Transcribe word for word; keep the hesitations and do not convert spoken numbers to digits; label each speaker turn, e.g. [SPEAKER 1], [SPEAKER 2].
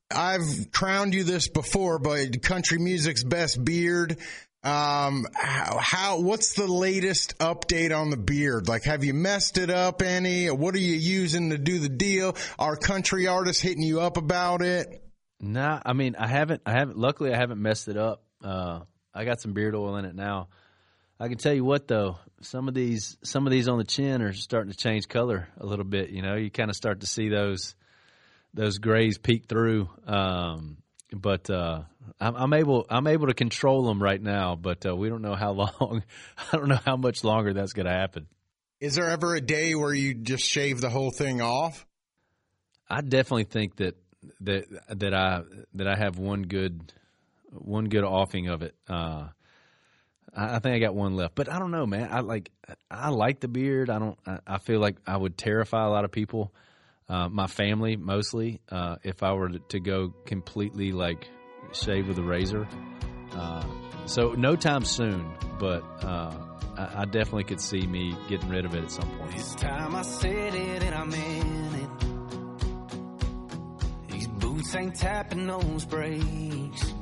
[SPEAKER 1] I've crowned you this before, but country music's best beard. Um, how, how, what's the latest update on the beard? Like, have you messed it up any? What are you using to do the deal? Are country artists hitting you up about it?
[SPEAKER 2] Nah, I mean, I haven't, I haven't, luckily I haven't messed it up. Uh, I got some beard oil in it now. I can tell you what though, some of these, some of these on the chin are starting to change color a little bit. You know, you kind of start to see those, those grays peek through. Um, but, uh, I'm, I'm able, I'm able to control them right now, but, uh, we don't know how long, I don't know how much longer that's going to happen.
[SPEAKER 1] Is there ever a day where you just shave the whole thing off?
[SPEAKER 2] I definitely think that, that, that I, that I have one good, one good offing of it. Uh, I, I think I got one left, but I don't know, man. I like, I like the beard. I don't, I, I feel like I would terrify a lot of people. Uh, my family mostly, uh, if I were to, to go completely like shave with a razor. Uh, so no time soon, but uh, I, I definitely could see me getting rid of it at some point.
[SPEAKER 3] This time I said it and I meant it. These boots ain't tapping those brakes.